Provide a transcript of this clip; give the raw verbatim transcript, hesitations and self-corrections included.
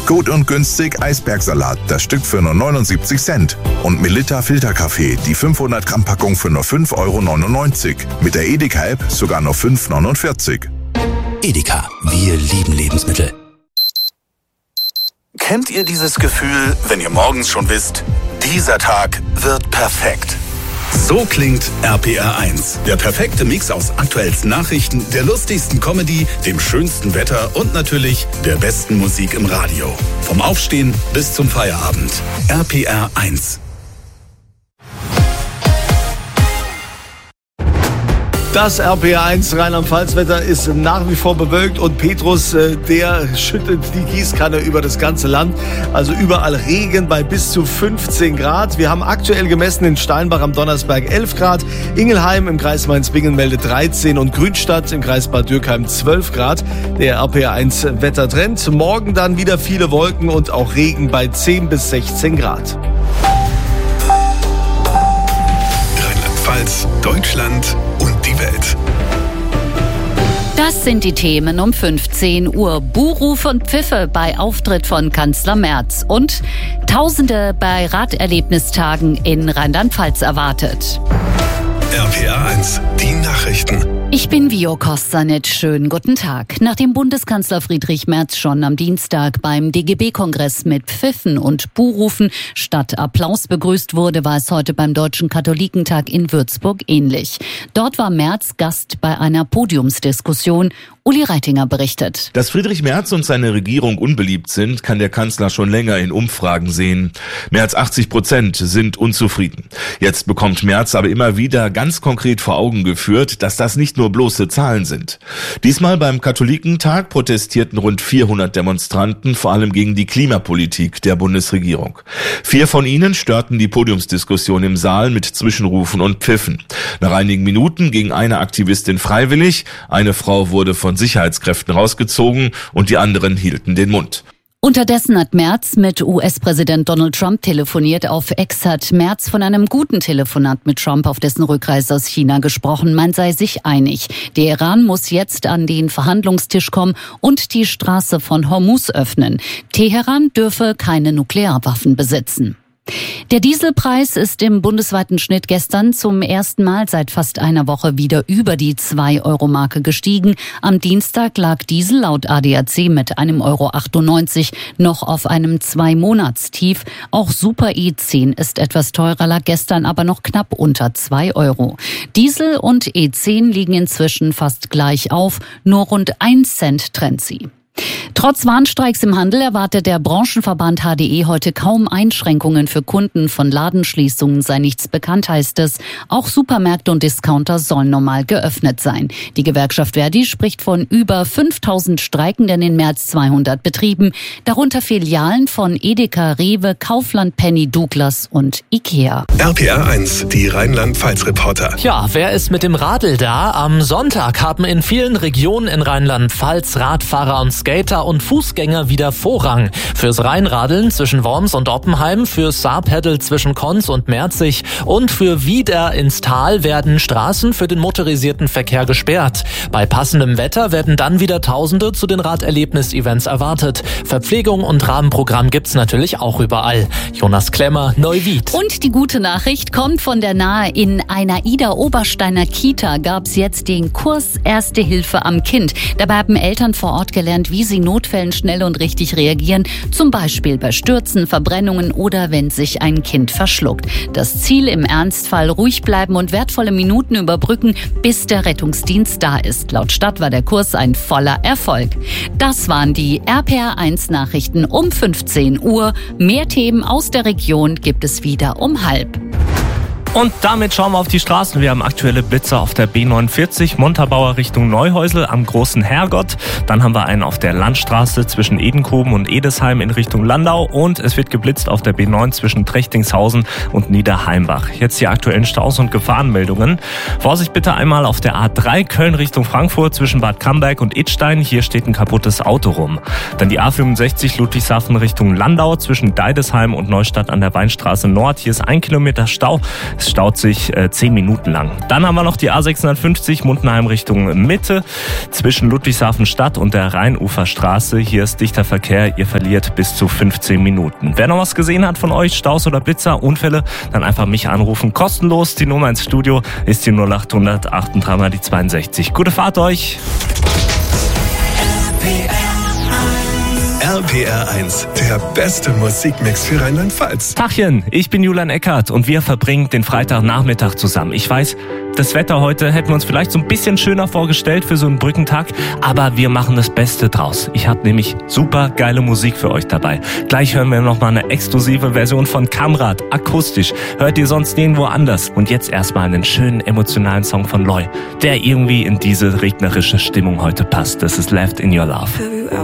Gut und günstig Eisbergsalat, das Stück für nur neunundsiebzig Cent. Und Melitta Filterkaffee, die fünfhundert Gramm Packung für nur fünf Euro neunundneunzig. Mit der Edeka-App sogar nur fünf Euro neunundvierzig. Edeka, wir lieben Lebensmittel. Kennt ihr dieses Gefühl, wenn ihr morgens schon wisst, dieser Tag wird perfekt? So klingt R P R eins. Der perfekte Mix aus aktuellsten Nachrichten, der lustigsten Comedy, dem schönsten Wetter und natürlich der besten Musik im Radio. Vom Aufstehen bis zum Feierabend. R P R eins. Das R P R eins Rheinland-Pfalz-Wetter ist nach wie vor bewölkt und Petrus, der schüttet die Gießkanne über das ganze Land. Also überall Regen bei bis zu fünfzehn Grad. Wir haben aktuell gemessen in Steinbach am Donnersberg elf Grad, Ingelheim im Kreis Mainz-Bingen meldet dreizehn und Grünstadt im Kreis Bad Dürkheim zwölf Grad. Der R P R eins Wettertrend. Morgen dann wieder viele Wolken und auch Regen bei zehn bis sechzehn Grad. Rheinland-Pfalz, Deutschland und die Welt. Das sind die Themen um fünfzehn Uhr. Buhrufe und Pfiffe bei Auftritt von Kanzler Merz und Tausende bei Raderlebnistagen in Rheinland-Pfalz erwartet. R P R eins, die Nachrichten. Ich bin Vio Kostanec. Schönen guten Tag. Nachdem Bundeskanzler Friedrich Merz schon am Dienstag beim D G B-Kongress mit Pfiffen und Buhrufen statt Applaus begrüßt wurde, war es heute beim Deutschen Katholikentag in Würzburg ähnlich. Dort war Merz Gast bei einer Podiumsdiskussion. Uli Reitinger berichtet. Dass Friedrich Merz und seine Regierung unbeliebt sind, kann der Kanzler schon länger in Umfragen sehen. Mehr als achtzig Prozent sind unzufrieden. Jetzt bekommt Merz aber immer wieder ganz konkret vor Augen geführt, dass das nicht nur bloße Zahlen sind. Diesmal beim Katholikentag protestierten rund vierhundert Demonstranten, vor allem gegen die Klimapolitik der Bundesregierung. Vier von ihnen störten die Podiumsdiskussion im Saal mit Zwischenrufen und Pfiffen. Nach einigen Minuten ging eine Aktivistin freiwillig, eine Frau wurde von Sicherheitskräften rausgezogen und die anderen hielten den Mund. Unterdessen hat Merz mit U S-Präsident Donald Trump telefoniert. Auf X hat Merz von einem guten Telefonat mit Trump auf dessen Rückreise aus China gesprochen. Man sei sich einig. Der Iran muss jetzt an den Verhandlungstisch kommen und die Straße von Hormuz öffnen. Teheran dürfe keine Nuklearwaffen besitzen. Der Dieselpreis ist im bundesweiten Schnitt gestern zum ersten Mal seit fast einer Woche wieder über die zwei Euro Marke gestiegen. Am Dienstag lag Diesel laut A D A C mit einem Euro achtundneunzig noch auf einem Zwei-Monats-Tief. Auch Super E zehn ist etwas teurer, lag gestern aber noch knapp unter zwei Euro. Diesel und E zehn liegen inzwischen fast gleich auf, nur rund ein Cent trennt sie. Trotz Warnstreiks im Handel erwartet der Branchenverband H D E heute kaum Einschränkungen für Kunden. Von Ladenschließungen sei nichts bekannt, heißt es. Auch Supermärkte und Discounter sollen normal geöffnet sein. Die Gewerkschaft Verdi spricht von über fünftausend Streikenden in mehr als zweihundert Betrieben, darunter Filialen von Edeka, Rewe, Kaufland, Penny, Douglas und Ikea. R P R eins, die Rheinland-Pfalz-Reporter. Ja, wer ist mit dem Radl da? Am Sonntag haben in vielen Regionen in Rheinland-Pfalz Radfahrer und Skater und Fußgänger wieder Vorrang. Fürs Rheinradeln zwischen Worms und Oppenheim, fürs Saarpedal zwischen Konz und Merzig und für Wieder ins Tal werden Straßen für den motorisierten Verkehr gesperrt. Bei passendem Wetter werden dann wieder Tausende zu den Raderlebnis-Events erwartet. Verpflegung und Rahmenprogramm gibt's natürlich auch überall. Jonas Klemmer, Neuwied. Und die gute Nachricht kommt von der Nahe. In einer Ida-Obersteiner Kita gab's jetzt den Kurs Erste Hilfe am Kind. Dabei haben Eltern vor Ort gelernt, wie sie Notfällen schnell und richtig reagieren, zum Beispiel bei Stürzen, Verbrennungen oder wenn sich ein Kind verschluckt. Das Ziel im Ernstfall: ruhig bleiben und wertvolle Minuten überbrücken, bis der Rettungsdienst da ist. Laut Stadt war der Kurs ein voller Erfolg. Das waren die R P R eins Nachrichten um fünfzehn Uhr. Mehr Themen aus der Region gibt es wieder um halb. Und damit schauen wir auf die Straßen. Wir haben aktuelle Blitzer auf der B neunundvierzig, Montabaur Richtung Neuhäusel am Großen Herrgott. Dann haben wir einen auf der Landstraße zwischen Edenkoben und Edesheim in Richtung Landau. Und es wird geblitzt auf der B neun zwischen Trechtingshausen und Niederheimbach. Jetzt die aktuellen Staus und Gefahrenmeldungen. Vorsicht bitte einmal auf der A drei Köln Richtung Frankfurt zwischen Bad Camberg und Idstein. Hier steht ein kaputtes Auto rum. Dann die A fünfundsechzig Ludwigshafen Richtung Landau zwischen Deidesheim und Neustadt an der Weinstraße Nord. Hier ist ein Kilometer Stau. Es staut sich äh, zehn Minuten lang. Dann haben wir noch die A sechshundertfünfzig Mundenheim Richtung Mitte zwischen Ludwigshafen Stadt und der Rheinuferstraße. Hier ist dichter Verkehr. Ihr verliert bis zu fünfzehn Minuten. Wer noch was gesehen hat von euch, Staus oder Blitzer, Unfälle, dann einfach mich anrufen. Kostenlos. Die Nummer ins Studio ist die null acht hundert achtunddreißig die zweiundsechzig. Gute Fahrt euch. R P R eins, der beste Musikmix für Rheinland-Pfalz. Tachchen, ich bin Julian Eckert und wir verbringen den Freitagnachmittag zusammen. Ich weiß, das Wetter heute hätten wir uns vielleicht so ein bisschen schöner vorgestellt für so einen Brückentag, aber wir machen das Beste draus. Ich habe nämlich super geile Musik für euch dabei. Gleich hören wir noch mal eine exklusive Version von Kamrat, akustisch. Hört ihr sonst nirgendwo anders. Und jetzt erstmal einen schönen emotionalen Song von Loy, der irgendwie in diese regnerische Stimmung heute passt. Das ist Left in Your Love.